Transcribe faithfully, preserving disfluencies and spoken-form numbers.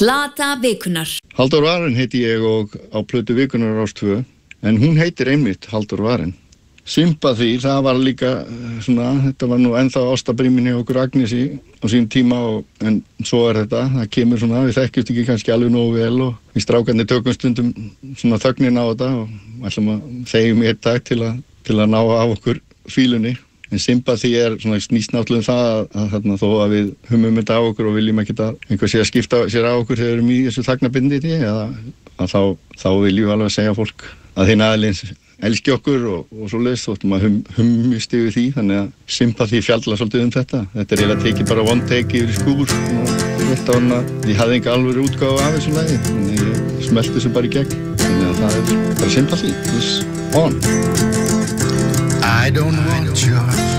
Plata vikunnar. Halldór Varen heiti ég og á plötu vikunnar á Rás tvö, en hún heitir einmitt Halldór Varen. Sympathy, það var líka svona, þetta var nú ennþá ástabríminni okkur Agnesi á sínum tíma og, en svo er þetta, það kemur svona, við þekkjumst ekki kannski alveg nógu vel og við strákarnir tökum stundum svona þögnin á þetta og ætlum að þegjum í eitt dag til að, til að ná af okkur fílunni. En sympathy er svona snýst náttúrulega það að, að þarna þó að við humum þetta á okkur og viljum ekki að einhver sé að skipta sér á okkur þegar við erum í þessu þagnarbindindi eða að þá, þá viljum við alveg segja fólk að hinn aðeins elski okkur og, og svo leiðist þóttum að hum, humist yfir því, þannig að sympathy fjalla svolítið um þetta. Þetta er eiginlega tekið bara one take yfir í skúr og þetta var að ég hafði enga alvöru útgáfu af þessu lagi, þannig að ég smelti þessu bara í gegn. Þannig að það er bara sympathy, this on. I don't want your